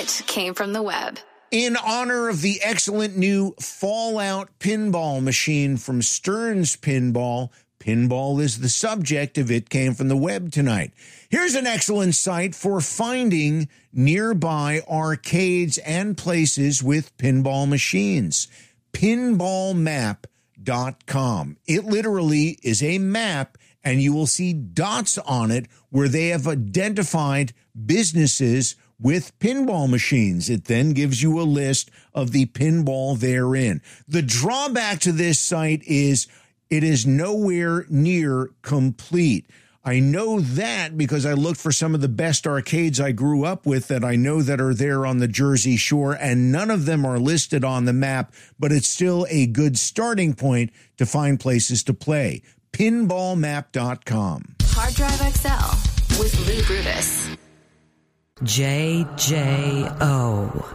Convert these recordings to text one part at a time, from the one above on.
it came from the web. In honor of the excellent new Fallout pinball machine from Stearns Pinball, pinball is the subject of It Came From the Web tonight. Here's an excellent site for finding nearby arcades and places with pinball machines. Pinballmap.com. It literally is a map, and you will see dots on it where they have identified businesses with pinball machines. It then gives you a list of the pinball therein. The drawback to this site is it is nowhere near complete. I know that because I looked for some of the best arcades I grew up with that I know that are there on the Jersey Shore, and none of them are listed on the map, but it's still a good starting point to find places to play. Pinballmap.com. Hard Drive XL with Lou Brutus. JJO.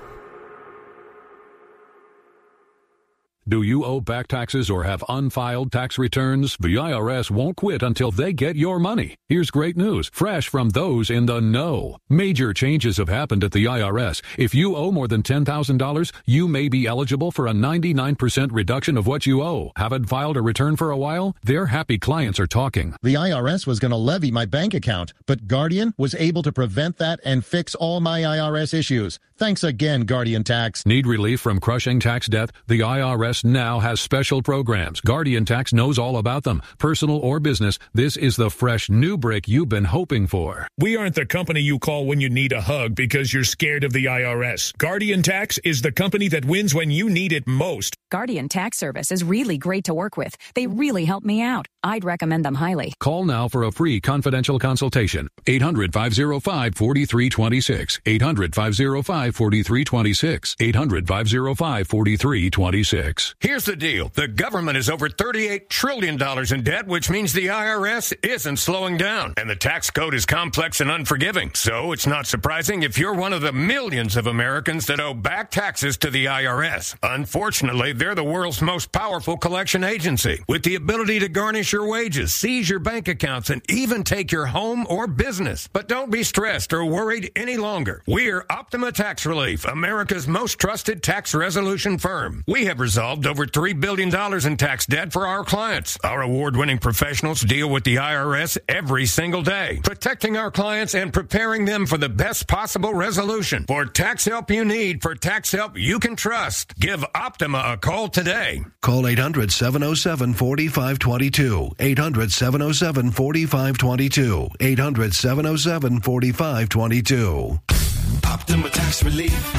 Do you owe back taxes or have unfiled tax returns? The IRS won't quit until they get your money. Here's great news, fresh from those in the know. Major changes have happened at the IRS. If you owe more than $10,000, you may be eligible for a 99% reduction of what you owe. Haven't filed a return for a while? Their happy clients are talking. The IRS was going to levy my bank account, but Guardian was able to prevent that and fix all my IRS issues. Thanks again, Guardian Tax. Need relief from crushing tax debt? The IRS now has special programs. Guardian Tax knows all about them. Personal or business, this is the fresh new break you've been hoping for. We aren't the company you call when you need a hug because you're scared of the IRS. Guardian Tax is the company that wins when you need it most. Guardian Tax Service is really great to work with. They really help me out. I'd recommend them highly. Call now for a free confidential consultation. 800-505-4326. 800-505-4326. 800-505-4326. Here's the deal. The government is over $38 trillion in debt, which means the IRS isn't slowing down. And the tax code is complex and unforgiving. So it's not surprising if you're one of the millions of Americans that owe back taxes to the IRS. Unfortunately, they're the world's most powerful collection agency, with the ability to garnish your wages, seize your bank accounts, and even take your home or business. But don't be stressed or worried any longer. We're Optima Tax Relief, America's most trusted tax resolution firm. We have resolved over $3 billion in tax debt for our clients. Our award-winning professionals deal with the IRS every single day, protecting our clients and preparing them for the best possible resolution. For tax help you need, for tax help you can trust, give Optima a call today. Call 800-707-4522. 800-707-4522. 800-707-4522. Optima Tax Relief.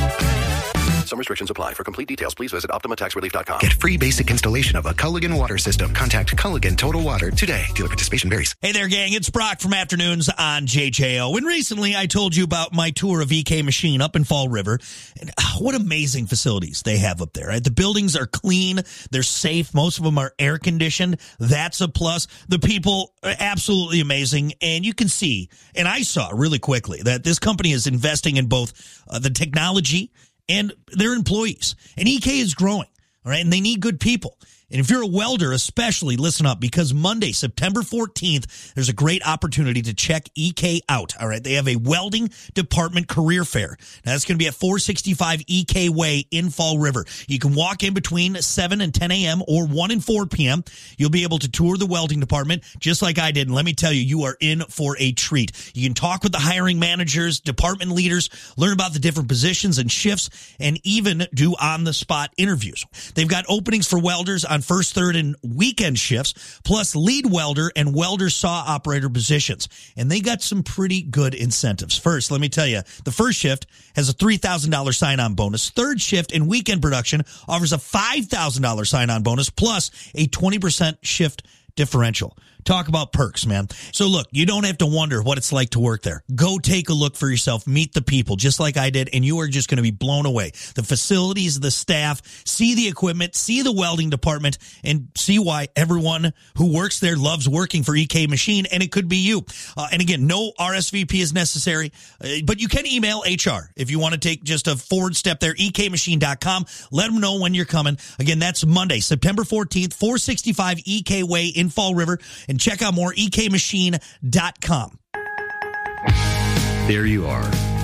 Some restrictions apply. For complete details, please visit OptimaTaxRelief.com. Get free basic installation of a Culligan water system. Contact Culligan Total Water today. Dealer participation varies. Hey there, gang. It's Brock from Afternoons on JJO. And recently I told you about my tour of EK Machine up in Fall River. And what amazing facilities they have up there. Right? The buildings are clean. They're safe. Most of them are air conditioned. That's a plus. The people are absolutely amazing. And you can see, and I saw really quickly, that this company is investing in both the technology and their employees. And EK is growing, all right? And they need good people. And if you're a welder, especially, listen up, because Monday, September 14th, there's a great opportunity to check EK out, all right? They have a welding department career fair. Now, that's going to be at 465 EK Way in Fall River. You can walk in between 7 and 10 a.m. or 1 and 4 p.m. You'll be able to tour the welding department just like I did. And let me tell you, you are in for a treat. You can talk with the hiring managers, department leaders, learn about the different positions and shifts, and even do on-the-spot interviews. They've got openings for welders on first, third, and weekend shifts, plus lead welder and welder saw operator positions. And they got some pretty good incentives. First, let me tell you, the first shift has a $3,000 sign-on bonus. Third shift in weekend production offers a $5,000 sign-on bonus, plus a 20% shift differential. Talk about perks, man. So look, you don't have to wonder what it's like to work there. Go take a look for yourself. Meet the people just like I did, and you are just going to be blown away. The facilities, the staff, see the equipment, see the welding department, and see why everyone who works there loves working for EK Machine, and it could be you. And again, no RSVP is necessary, but you can email HR if you want to take just a forward step there, ekmachine.com. Let them know when you're coming. Again, that's Monday, September 14th, 465 EK Way in Fall River. And check out more ekmachine.com. There you are,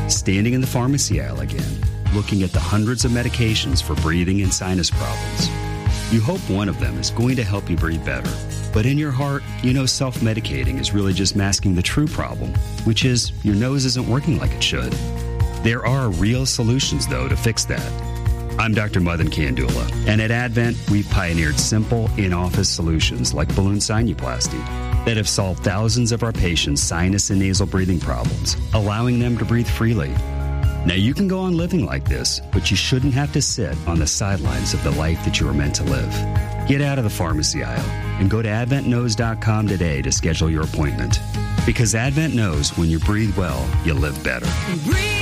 standing in the pharmacy aisle again, looking at the hundreds of medications for breathing and sinus problems. You hope one of them is going to help you breathe better. But in your heart, you know self-medicating is really just masking the true problem, which is your nose isn't working like it should. There are real solutions, though, to fix that. I'm Dr. Madan Kandula, and at Advent, we've pioneered simple, in-office solutions like balloon sinuplasty that have solved thousands of our patients' sinus and nasal breathing problems, allowing them to breathe freely. Now, you can go on living like this, but you shouldn't have to sit on the sidelines of the life that you were meant to live. Get out of the pharmacy aisle and go to AdventKnows.com today to schedule your appointment. Because Advent knows when you breathe well, you live better.